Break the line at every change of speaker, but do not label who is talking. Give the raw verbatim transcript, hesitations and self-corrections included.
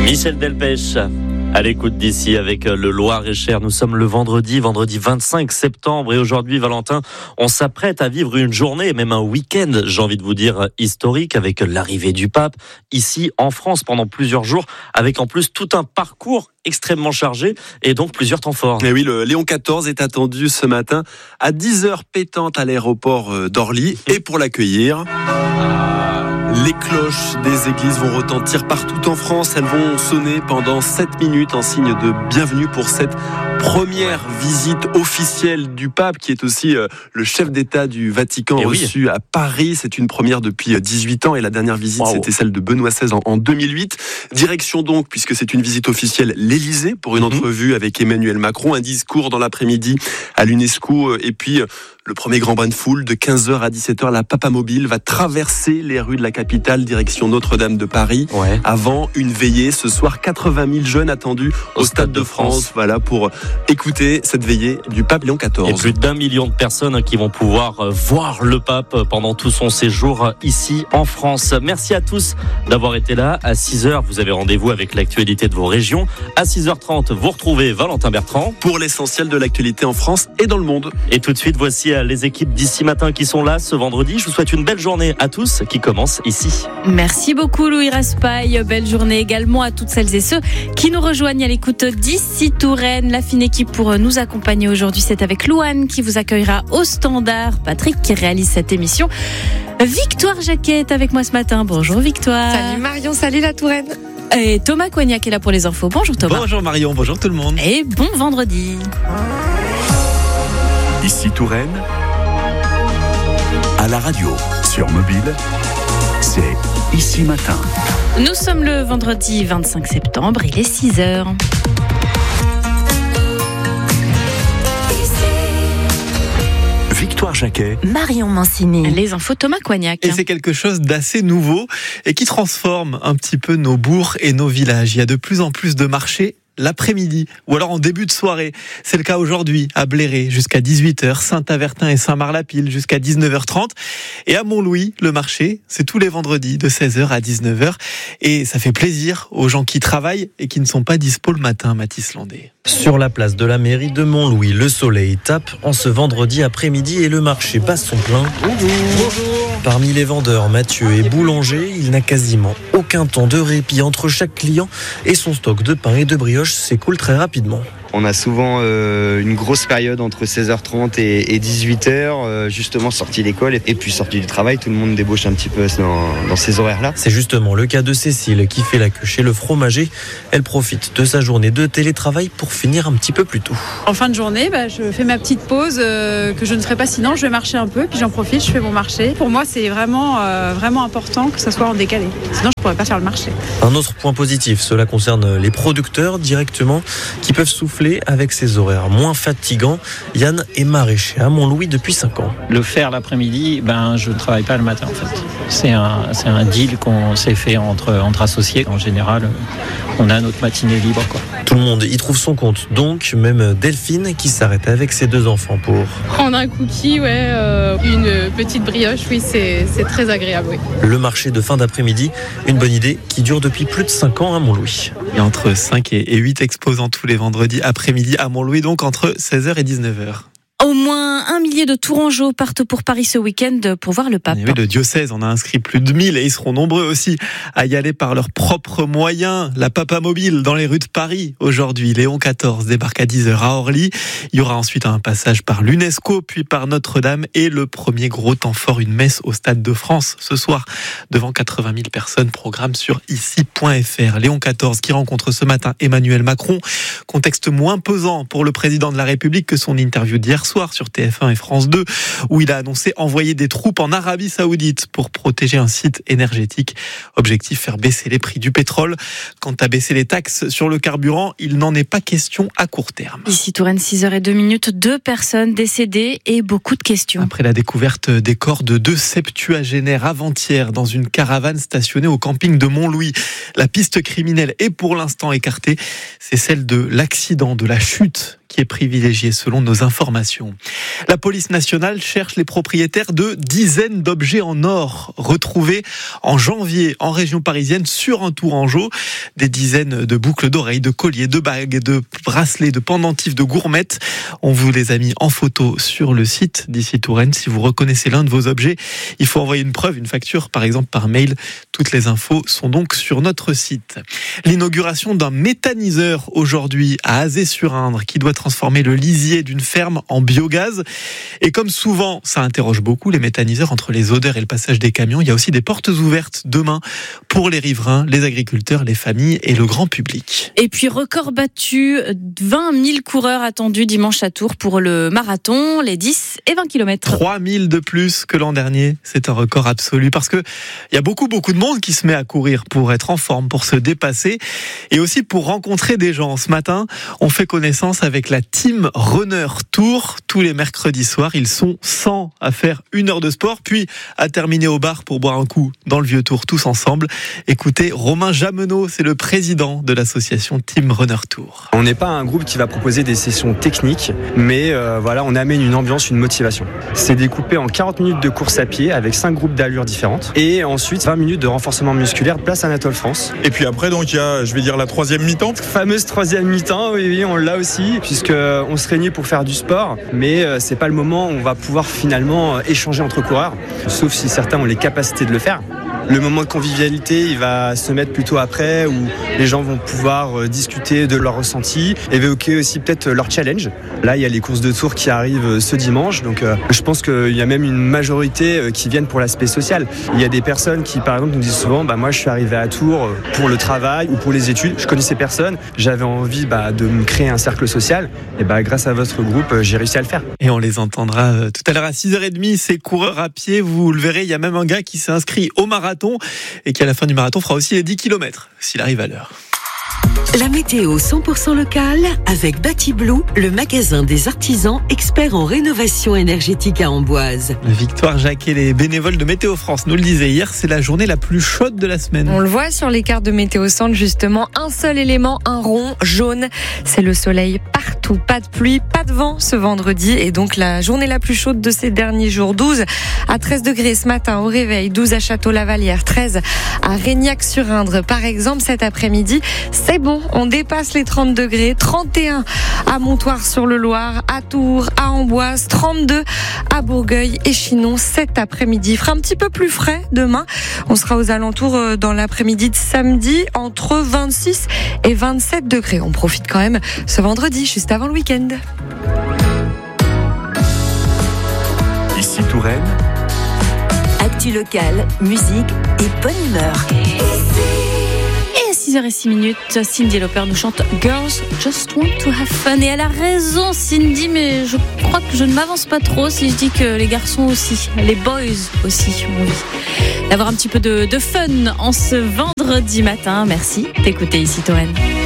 Michel Delpech, à l'écoute d'ici avec le Loir-et-Cher. Nous sommes le vendredi, vendredi vingt-cinq septembre et aujourd'hui, Valentin, on s'apprête à vivre une journée, même un week-end, j'ai envie de vous dire, historique avec l'arrivée du pape ici en France pendant plusieurs jours, avec en plus tout un parcours extrêmement chargé et donc plusieurs temps forts.
Et oui, le Léon quatorze est attendu ce matin à dix heures pétantes à l'aéroport d'Orly et pour l'accueillir, les cloches des églises vont retentir partout en France. Elles vont sonner pendant sept minutes en signe de bienvenue pour cette première visite officielle du pape, qui est aussi euh, le chef d'État du Vatican, et reçu oui. à Paris. C'est une première depuis dix-huit ans et la dernière visite, wow. c'était celle de Benoît seize en, en deux mille huit. Direction donc, puisque c'est une visite officielle, l'Élysée pour une mmh. entrevue avec Emmanuel Macron, un discours dans l'après-midi à l'UNESCO et puis le premier grand bain de foule de quinze heures à dix-sept heures. La Papamobile va traverser les rues de la capitale, direction Notre-Dame de Paris, ouais. avant une veillée. Ce soir, quatre-vingt mille jeunes attendus au, au Stade, Stade de France. France. Voilà, pour écouter cette veillée du pape Léon quatorze.
Et plus d'un million de personnes qui vont pouvoir voir le pape pendant tout son séjour ici en France. Merci à tous d'avoir été là. À six heures, vous avez rendez-vous avec l'actualité de vos régions. À six heures trente, vous retrouvez Valentin Bertrand
pour l'essentiel de l'actualité en France et dans le monde.
Et tout de suite, voici les équipes d'ici matin qui sont là ce vendredi. Je vous souhaite une belle journée à tous qui commence ici.
Merci beaucoup Louis Raspail. Belle journée également à toutes celles et ceux qui nous rejoignent à l'écoute d'ici Touraine. La fine équipe pour nous accompagner aujourd'hui, c'est avec Louane qui vous accueillera au standard. Patrick qui réalise cette émission. Victoire Jacquet est avec moi ce matin. Bonjour Victoire.
Salut Marion, salut la Touraine.
Et Thomas Coignac est là pour les infos. Bonjour Thomas.
Bonjour Marion, bonjour tout le monde.
Et bon vendredi.
Ici Touraine, à la radio, sur mobile, c'est Ici Matin.
Nous sommes le vendredi vingt-cinq septembre, il est six heures.
Victoire Jacquet,
Marion Mancini. Les infos Thomas Coignac.
Et c'est quelque chose d'assez nouveau et qui transforme un petit peu nos bourgs et nos villages. Il y a de plus en plus de marchés l'après-midi ou alors en début de soirée. C'est le cas aujourd'hui à Bléré jusqu'à dix-huit heures, Saint-Avertin et Saint-Marc-la-Pile jusqu'à dix-neuf heures trente. Et à Montlouis, le marché, c'est tous les vendredis de seize heures à dix-neuf heures. Et ça fait plaisir aux gens qui travaillent et qui ne sont pas dispo le matin, Mathis Landé.
Sur la place de la mairie de Montlouis, le soleil tape en ce vendredi après-midi et le marché bat son plein. Bonjour. Parmi les vendeurs, Mathieu est boulanger. Il n'a quasiment aucun temps de répit entre chaque client et son stock de pain et de brioche s'écoule très rapidement.
On a souvent euh, une grosse période entre seize heures trente et, et dix-huit heures, euh, justement sortie d'école et, et puis sortie du travail. Tout le monde débauche un petit peu dans, dans ces horaires-là.
C'est justement le cas de Cécile qui fait la queue chez le fromager. Elle profite de sa journée de télétravail pour finir un petit peu plus tôt.
En fin de journée, bah, je fais ma petite pause euh, que je ne ferais pas sinon. Je vais marcher un peu, puis j'en profite, je fais mon marché. Pour moi, c'est vraiment, euh, vraiment important que ça soit en décalé. Sinon, je ne pourrais pas faire le marché.
Un autre point positif, cela concerne les producteurs directement qui peuvent souffler avec ces horaires moins fatigants. Yann est maraîcher à Montlouis depuis cinq ans.
Le faire l'après-midi, ben, je ne travaille pas le matin en fait. C'est un, c'est un deal qu'on s'est fait entre, entre associés. En général, on a notre matinée libre, quoi.
Tout le monde y trouve son compte. Donc, même Delphine qui s'arrête avec ses deux enfants pour
prendre un cookie, ouais, euh, une petite brioche, oui, c'est, c'est très agréable. Oui.
Le marché de fin d'après-midi, une bonne idée qui dure depuis plus de cinq ans à Montlouis.
Il y a entre cinq et huit exposants tous les vendredis après-midi à Montlouis, donc entre seize heures et dix-neuf heures.
Au moins un millier de Tourangeaux partent pour Paris ce week-end pour voir le pape.
Oui, le diocèse en a inscrit plus de mille et ils seront nombreux aussi à y aller par leurs propres moyens. La Papamobile dans les rues de Paris aujourd'hui. Léon quatorze débarque à dix heures à Orly. Il y aura ensuite un passage par l'UNESCO, puis par Notre-Dame et le premier gros temps fort, une messe au Stade de France ce soir devant quatre-vingt mille personnes. Programme sur ici point f r. Léon quatorze qui rencontre ce matin Emmanuel Macron. Contexte moins pesant pour le président de la République que son interview d'hier soir sur T F un et France deux, où il a annoncé envoyer des troupes en Arabie Saoudite pour protéger un site énergétique. Objectif, faire baisser les prix du pétrole. Quant à baisser les taxes sur le carburant, il n'en est pas question à court terme.
Ici Touraine, six heures deux minutes, deux personnes décédées et beaucoup de questions.
Après la découverte des corps de deux septuagénaires avant-hier dans une caravane stationnée au camping de Montlouis, la piste criminelle est pour l'instant écartée. C'est celle de l'accident, de la chute qui est privilégié selon nos informations. La police nationale cherche les propriétaires de dizaines d'objets en or retrouvés en janvier en région parisienne sur un tourangeau. Des dizaines de boucles d'oreilles, de colliers, de bagues, de bracelets, de pendentifs, de gourmettes. On vous les a mis en photo sur le site d'Ici Touraine. Si vous reconnaissez l'un de vos objets, il faut envoyer une preuve, une facture par exemple par mail. Toutes les infos sont donc sur notre site. L'inauguration d'un méthaniseur aujourd'hui à Azé-sur-Indre qui doit transformer le lisier d'une ferme en biogaz. Et comme souvent, ça interroge beaucoup les méthaniseurs entre les odeurs et le passage des camions. Il y a aussi des portes ouvertes demain pour les riverains, les agriculteurs, les familles et le grand public.
Et puis record battu, vingt mille coureurs attendus dimanche à Tours pour le marathon, les dix et vingt kilomètres.
trois mille de plus que l'an dernier, c'est un record absolu parce que il y a beaucoup beaucoup de monde qui se met à courir pour être en forme, pour se dépasser et aussi pour rencontrer des gens. Ce matin, on fait connaissance avec la team Runner Tours. Tous les mercredis soirs, ils sont cent à faire une heure de sport, puis à terminer au bar pour boire un coup dans le vieux Tours tous ensemble. Écoutez, Romain Jamenot, c'est le président de l'association Team Runner Tours.
On n'est pas un groupe qui va proposer des sessions techniques, mais euh, voilà, on amène une ambiance, une motivation. C'est découpé en quarante minutes de course à pied avec cinq groupes d'allures différentes et ensuite vingt minutes de renforcement musculaire place Anatole France.
Et puis après, donc il y a, je vais dire, la troisième mi-temps.
Fameuse troisième mi-temps, oui, oui, on l'a aussi, puisque on se réunit pour faire du sport, mais euh, c'est pas le moment où on va pouvoir finalement euh, échanger entre coureurs, sauf si certains ont les capacités de le faire. Le moment de convivialité, il va se mettre plutôt après, où les gens vont pouvoir discuter de leurs ressentis, évoquer aussi peut-être leur challenge. Là, il y a les courses de Tours qui arrivent ce dimanche, donc euh, je pense qu'il y a même une majorité qui viennent pour l'aspect social. Il y a des personnes qui, par exemple, nous disent souvent, bah, moi je suis arrivé à Tours pour le travail ou pour les études. Je connaissais personne, j'avais envie bah, de me créer un cercle social, et bah, grâce à votre groupe, j'ai réussi à le faire.
Et on les entendra tout à l'heure à six heures trente, ces coureurs à pied, vous le verrez, il y a même un gars qui s'est inscrit au marathon et qui à la fin du marathon fera aussi les dix kilomètres s'il arrive à l'heure.
La météo cent pour cent locale avec Batiblue, le magasin des artisans experts en rénovation énergétique à Amboise.
Victoire Jacquet, les bénévoles de Météo France nous le disaient hier, c'est la journée la plus chaude de la semaine.
On le voit sur les cartes de Météo Centre justement, un seul élément, un rond jaune, c'est le soleil partout, pas de pluie, pas de vent ce vendredi et donc la journée la plus chaude de ces derniers jours, douze à treize degrés ce matin au réveil, douze à Château-Lavalière, treize à Régnac-sur-Indre par exemple cet après-midi, c'est bon. On dépasse les trente degrés, trente et un à Montoire-sur-le-Loir, à Tours, à Amboise, trente-deux à Bourgueil et Chinon cet après-midi. Il fera un petit peu plus frais demain. On sera aux alentours dans l'après-midi de samedi entre vingt-six et vingt-sept degrés. On profite quand même ce vendredi, juste avant le week-end.
Ici Touraine.
Actu locale, musique et bonne humeur.
six heures six minutes, Cyndi Lauper nous chante Girls Just Want to Have Fun. Et elle a raison, Cyndi, mais je crois que je ne m'avance pas trop si je dis que les garçons aussi, les boys aussi ont envie d'avoir un petit peu de, de fun en ce vendredi matin. Merci d'écouter Ici Touraine.